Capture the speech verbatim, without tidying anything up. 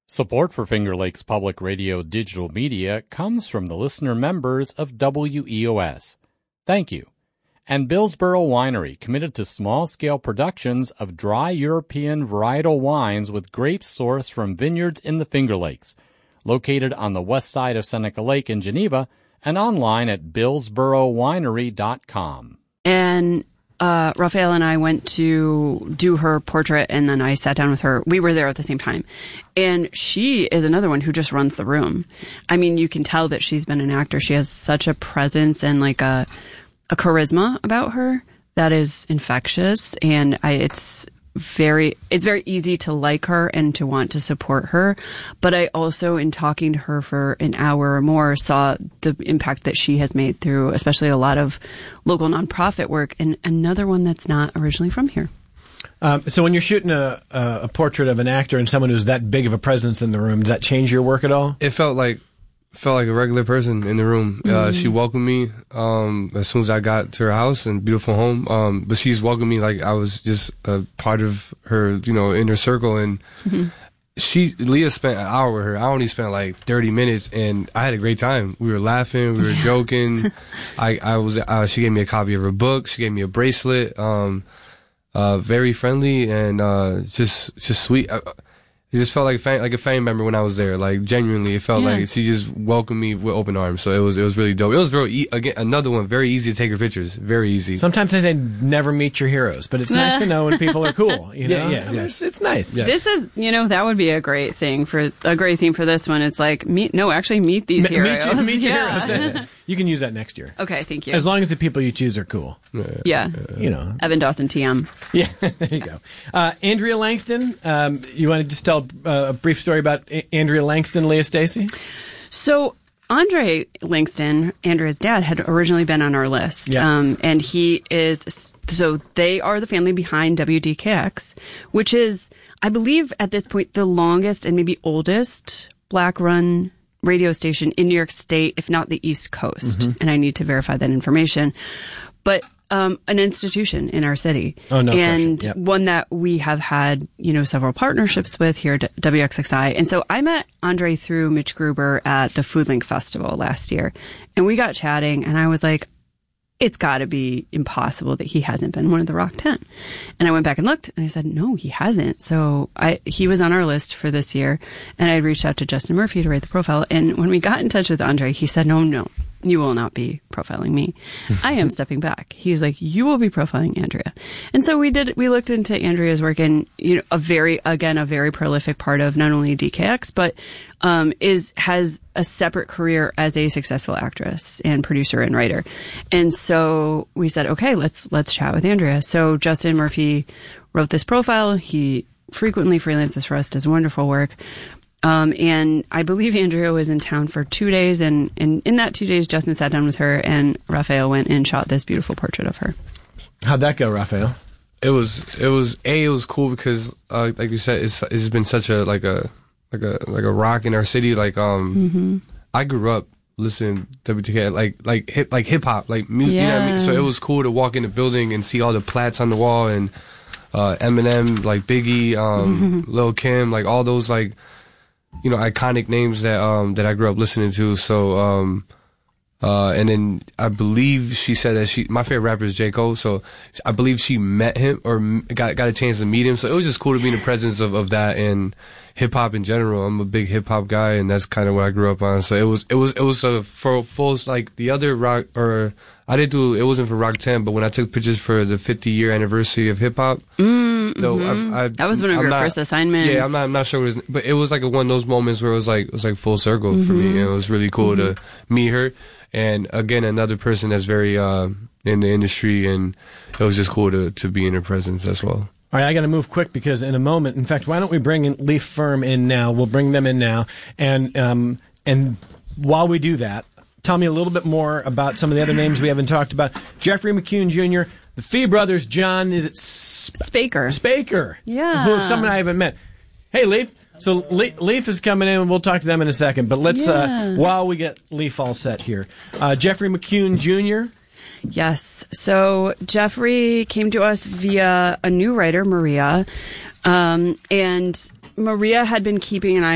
Support for Finger Lakes Public Radio digital media comes from the listener members of W E O S. Thank you. And Billsboro Winery, committed to small-scale productions of dry European varietal wines with grapes sourced from vineyards in the Finger Lakes, located on the west side of Seneca Lake in Geneva, and online at billsboro winery dot com. And uh, Raphael and I went to do her portrait, and then I sat down with her. We were there at the same time. And she is another one who just runs the room. I mean, you can tell that she's been an actor. She has such a presence and like a a charisma about her that is infectious. And I, it's very, it's very easy to like her and to want to support her. But I also, in talking to her for an hour or more, saw the impact that she has made through, especially a lot of local nonprofit work, and another one that's not originally from here. Um, so when you're shooting a, a, a portrait of an actor and someone who's that big of a presence in the room, does that change your work at all? It felt like felt like a regular person in the room. Mm-hmm. Uh, she welcomed me um, as soon as I got to her house and beautiful home. Um, but she's welcomed me like I was just a part of her, you know, inner circle. And mm-hmm. she, Leah spent an hour with her. I only spent like thirty minutes, and I had a great time. We were laughing, we were joking. I, I was. Uh, she gave me a copy of her book. She gave me a bracelet. Um, uh, very friendly and uh, just just sweet. I, It just felt like a fan, like a family member when I was there. Like genuinely, it felt yeah. like she just welcomed me with open arms. So it was it was really dope. It was very e- again another one very easy to take her pictures. Very easy. Sometimes I say never meet your heroes, but it's nice to know when people are cool. You know? Yeah, yeah, yes. it's, it's nice. Yes. This is you know that would be a great thing for a great theme for this one. It's like meet no actually meet these M- heroes. Meet, you, meet your yeah. heroes. You can use that next year. Okay, thank you. As long as the people you choose are cool. Yeah. yeah. You know. Evan Dawson, T M. Yeah, there you go. Uh, Andrea Langston, um, you want to just tell uh, a brief story about a- Andrea Langston, Leah Stacy? So, Andre Langston, Andrea's dad, had originally been on our list. Yeah. Um, and he is, so they are the family behind W D K X, which is, I believe at this point, the longest and maybe oldest black run radio station in New York State, if not the East Coast. Mm-hmm. And I need to verify that information. But um, an institution in our city. Oh, no And yep. one that we have had, you know, several partnerships with here at W X X I. And so I met Andre through Mitch Gruber at the Food Link Festival last year. And we got chatting, and I was like, it's got to be impossible that he hasn't been one of the Rock ten. And I went back and looked, and I said, no, he hasn't. So I he was on our list for this year, and I reached out to Justin Murphy to write the profile. And when we got in touch with Andre, he said, no, no, you will not be profiling me. I am stepping back. He's like, you will be profiling Andrea. And so we did, we looked into Andrea's work, and, you know, a very, again, a very prolific part of not only D K X, but um, is, has a separate career as a successful actress and producer and writer. And so we said, okay, let's, let's chat with Andrea. So Justin Murphy wrote this profile. He frequently freelances for us, does wonderful work. Um, and I believe Andrea was in town for two days, and, and in that two days, Justin sat down with her, and Raphael went and shot this beautiful portrait of her. How'd that go, Raphael? It was, it was, A, it was cool because, uh, like you said, it's, it's been such a, like a, like a, like a rock in our city. Like, um, mm-hmm. I grew up listening to W T K, like, like hip, like hip hop, like music, yeah. You know what I mean? So it was cool to walk in the building and see all the plats on the wall, and, uh, Eminem, like Biggie, um, mm-hmm. Lil Kim, like all those, like, you know, iconic names that um that I grew up listening to. So um uh and then I believe she said that she my favorite rapper is J. Cole, so I believe she met him or got got a chance to meet him. So it was just cool to be in the presence of, of that and hip hop in general. I'm a big hip hop guy, and that's kind of what I grew up on. So it was it was it was a for full, like the other rock, or I didn't do it wasn't for Rock ten, but when I took pictures for the fifty year anniversary of hip hop. Mm. So mm-hmm. I've, I've, that was one of I'm your not, first assignments. Yeah, I'm not, I'm not sure what it was, but it was like a, one of those moments where it was like, it was like full circle mm-hmm. for me. And it was really cool mm-hmm. to meet her. And again, another person that's very, uh, in the industry, and it was just cool to, to be in her presence as well. All right, I got to move quick because in a moment, in fact, why don't we bring in Leaf Firm in now? We'll bring them in now. And, um, and while we do that, tell me a little bit more about some of the other names we haven't talked about. Jeffrey McCune Junior, the Fee brothers, John, is it Sp- Spaker? Spaker. Yeah. Who, someone I haven't met. Hey, Leaf. So Le- Leaf is coming in, and we'll talk to them in a second. But let's, yeah. uh, while we get Leaf all set here, uh, Jeffrey McCune Junior Yes. So Jeffrey came to us via a new writer, Maria. Um, and Maria had been keeping an eye